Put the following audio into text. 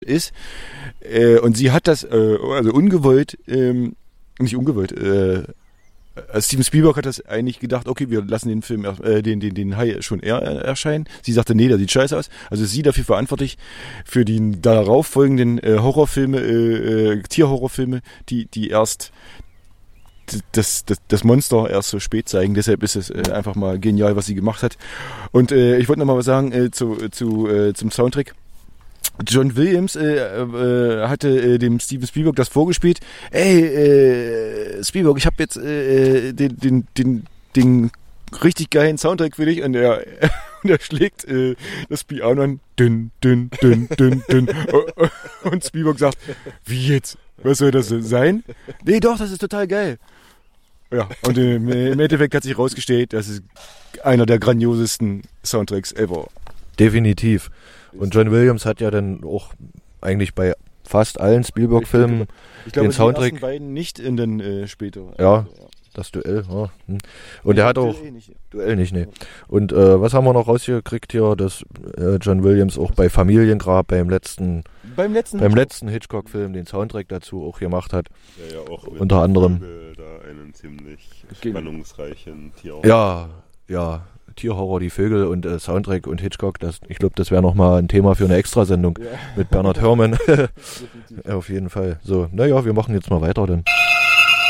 ist. Und sie hat das also ungewollt, nicht ungewollt, Steven Spielberg hat das eigentlich gedacht, okay, wir lassen den Film, den Hai schon eher erscheinen. Sie sagte, nee, der sieht scheiße aus. Also ist sie dafür verantwortlich für die darauf folgenden Horrorfilme, Tierhorrorfilme, die erst das Monster erst so spät zeigen. Deshalb ist es einfach mal genial, was sie gemacht hat. Und ich wollte noch mal was sagen zum Soundtrack. John Williams hatte dem Steven Spielberg das vorgespielt. Ey, Spielberg, ich habe jetzt den richtig geilen Soundtrack für dich. Und er schlägt das Piano an. Dünn, dünn, dünn, dünn, dünn. Und Spielberg sagt, wie jetzt? Was soll das sein? Nee, doch, das ist total geil. Ja, und im Endeffekt hat sich rausgestellt, das ist einer der grandiosesten Soundtracks ever. Definitiv. Und John Williams hat ja dann auch eigentlich bei fast allen Spielberg-Filmen den Soundtrack. Die ersten beiden nicht in den später. Ja, das Duell. Ja. Und er hat auch Duell nicht, nee. Und was haben wir noch rausgekriegt hier, dass John Williams auch bei Familiengrab beim letzten Hitchcock-Film den Soundtrack dazu auch gemacht hat. Ja, auch unter anderem da einen ziemlich spannungsreichen Tierhorror. Ja. Tierhorror, die Vögel und Soundtrack und Hitchcock, ich glaube, das wäre nochmal ein Thema für eine Extrasendung mit Bernhard Herrmann. Auf jeden Fall. So, naja, wir machen jetzt mal weiter dann.